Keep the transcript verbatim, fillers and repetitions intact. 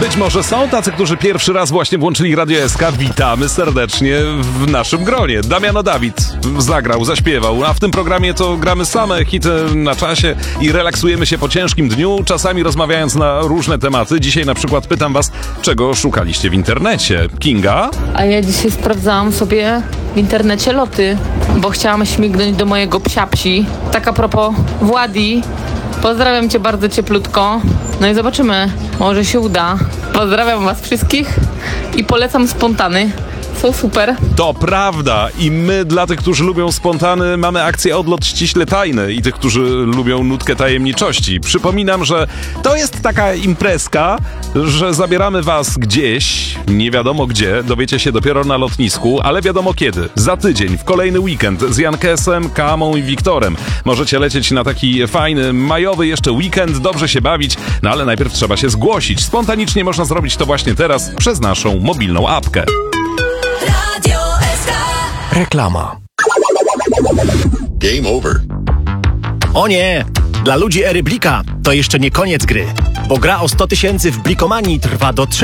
Być może są tacy, którzy pierwszy raz właśnie włączyli Radio S K. Witamy serdecznie w naszym gronie. Damiano Dawid zagrał, zaśpiewał, a w tym programie to gramy same hity na czasie i relaksujemy się po ciężkim dniu, czasami rozmawiając na różne tematy. Dzisiaj na przykład pytam was, czego szukaliście w internecie. Kinga? A ja dzisiaj sprawdzałam sobie w internecie loty, bo chciałam śmignąć do mojego psia-psi. Tak a propos Władi, pozdrawiam cię bardzo cieplutko. No i zobaczymy, może się uda. Pozdrawiam was wszystkich i polecam spontany. Są super. To prawda i my dla tych, którzy lubią spontany, mamy akcję Odlot ściśle tajny i tych, którzy lubią nutkę tajemniczości. Przypominam, że to jest taka imprezka, że zabieramy was gdzieś, nie wiadomo gdzie, dowiecie się dopiero na lotnisku, ale wiadomo kiedy. Za tydzień, w kolejny weekend z Jankesem, Kamą i Wiktorem. Możecie lecieć na taki fajny, majowy jeszcze weekend, dobrze się bawić, no ale najpierw trzeba się zgłosić. Spontanicznie można zrobić to właśnie teraz przez naszą mobilną apkę. Reklama. Game over. O nie! Dla ludzi ery Blika to jeszcze nie koniec gry, bo gra o sto tysięcy w Blikomanii trwa do